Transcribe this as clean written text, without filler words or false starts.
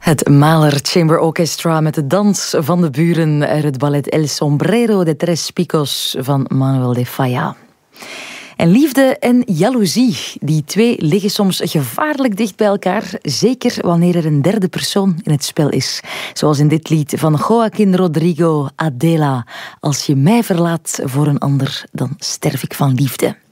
Het Mahler Chamber Orchestra met de dans van de buren uit het ballet El Sombrero de Tres Picos van Manuel de Falla. En liefde en jaloezie, die twee liggen soms gevaarlijk dicht bij elkaar, zeker wanneer er een derde persoon in het spel is. Zoals in dit lied van Joaquín Rodrigo, Adela. Als je mij verlaat voor een ander, dan sterf ik van liefde.